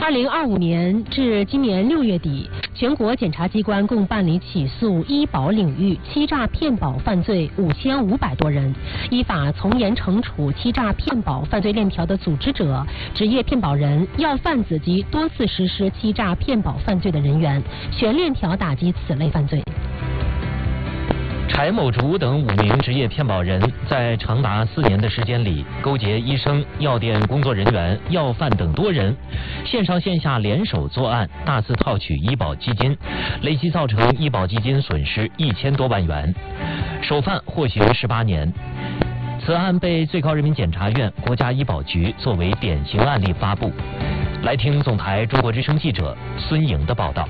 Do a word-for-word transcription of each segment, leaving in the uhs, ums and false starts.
二零二五年至今年六月底，全国检察机关共办理起诉医保领域欺诈骗保犯罪五千五百多人，依法从严惩处欺诈骗保犯罪链条的组织者、职业骗保人、要贩子及多次实施欺诈骗保犯罪的人员，全链条打击此类犯罪。 柴某竹等五名职业骗保人在长达四年的时间里，勾结医生、药店工作人员、药贩等多人，线上线下联手作案，大肆套取医保基金，累计造成医保基金损失一千多万元，首犯获刑十八年。此案被最高人民检察院、国家医保局作为典型案例发布。来听总台中国之声记者孙颖的报道。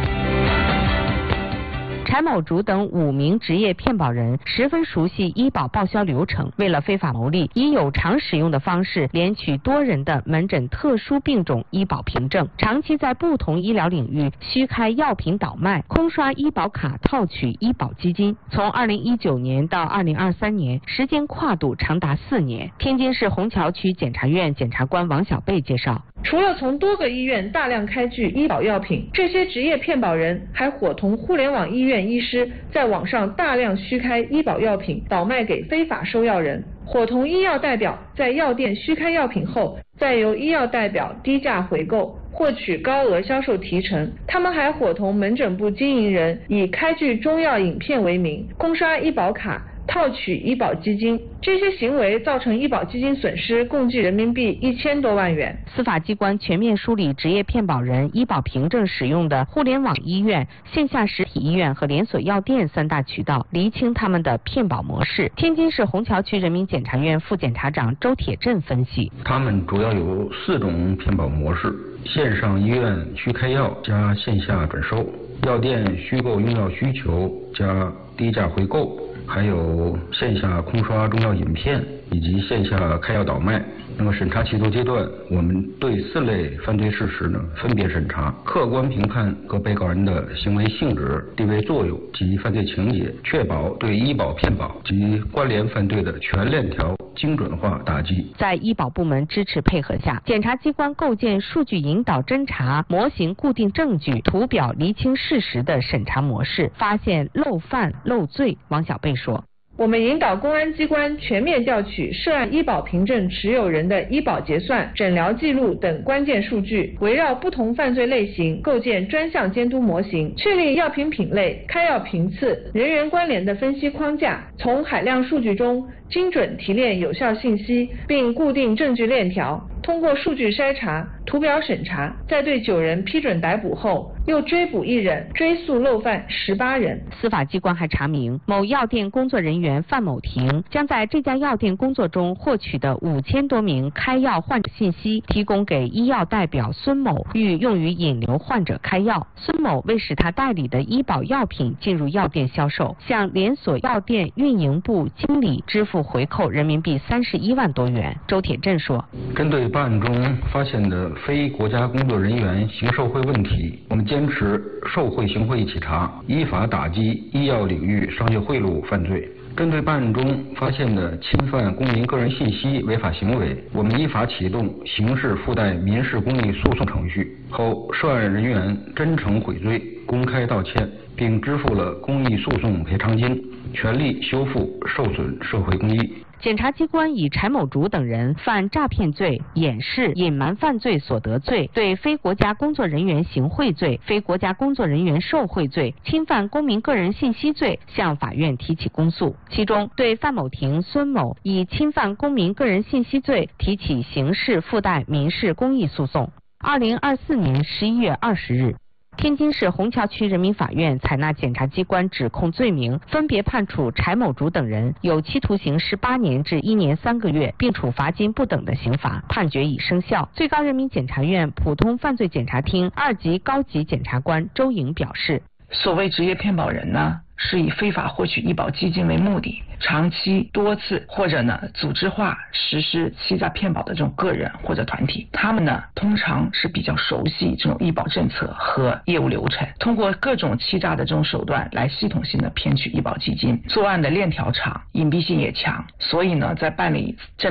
柴某竹等五名职业骗保人十分熟悉医保报销流程，为了非法牟利，以有偿使用的方式连取多人的门诊特殊病种医保凭证，长期在不同医疗领域虚开药品倒卖，空刷医保卡套取医保基金。从二零一九年到二零二三年，时间跨度长达四年。天津市虹桥区检察院检察官王小贝介绍， 除了从多个医院大量开具医保药品，这些职业骗保人还伙同互联网医院医师在网上大量虚开医保药品，倒卖给非法收药人，伙同医药代表在药店虚开药品后，再由医药代表低价回购，获取高额销售提成。他们还伙同门诊部经营人以开具中药影片为名，空刷医保卡，套取医保基金。这些行为造成医保基金损失共计人民币一千多万元。 司法机关全面梳理职业骗保人医保凭证使用的互联网医院、线下实体医院和连锁药店三大渠道，厘清他们的骗保模式。天津市虹桥区人民检察院副检察长周铁振分析， 他们主要有四种骗保模式：线上医院虚开药加线下转售，药店虚构用药需求加低价回购，还有线下空刷中药饮片以及线下开药倒卖。那么审查起诉阶段，我们对四类犯罪事实呢分别审查，客观评判各被告人的行为性质、地位作用及犯罪情节，确保对医保骗保及关联犯罪的全链条精准化打击。 在医保部门支持配合下，检察机关构建数据引导侦查、模型固定证据、图表厘清事实的审查模式，发现漏犯漏罪。王小贝说， 我们引导公安机关全面调取涉案医保凭证持有人的医保结算、诊疗记录等关键数据，围绕不同犯罪类型构建专项监督模型，确立药品品类、开药频次、人员关联的分析框架，从海量数据中精准提炼有效信息，并固定证据链条。通过数据筛查、图表审查，在对九人批准逮捕后，又追捕一人，追诉漏犯十八人。 司法机关还查明，某药店工作人员范某婷将在这家药店工作中获取的五千多名开药患者信息提供给医药代表孙某，欲用于引流患者开药。孙某为使他代理的医保药品进入药店销售，向连锁药店运营部经理支付回扣人民币三十一万多元。周铁振说， 针对办案中发现的非国家工作人员行受贿问题，我们坚持受贿行贿一起查，依法打击医药领域商业贿赂犯罪。针对办案中发现的侵犯公民个人信息违法行为，我们依法启动刑事附带民事公益诉讼程序。后涉案人员真诚悔罪，公开道歉，并支付了公益诉讼赔偿金，全力修复受损社会公益。 检察机关以柴某竹等人犯诈骗罪、掩饰、隐瞒犯罪所得罪、对非国家工作人员行贿罪、非国家工作人员受贿罪、侵犯公民个人信息罪向法院提起公诉。其中，对范某婷、孙某以侵犯公民个人信息罪提起刑事附带民事公益诉讼。二零二四年十一月二十日。天津市虹桥区人民法院采纳检察机关指控罪名，分别判处柴某竹等人有期徒刑十八年至一年三个月，并处罚金不等的刑罚，判决已生效。最高人民检察院普通犯罪检察厅二级高级检察官周颖表示， 所谓职业骗保人呢，是以非法获取医保基金为目的，长期多次或者呢组织化实施欺诈骗保的这种个人或者团体，他们呢通常是比较熟悉这种医保政策和业务流程，通过各种欺诈的这种手段来系统性的骗取医保基金，作案的链条长，隐蔽性也强，所以呢在办理这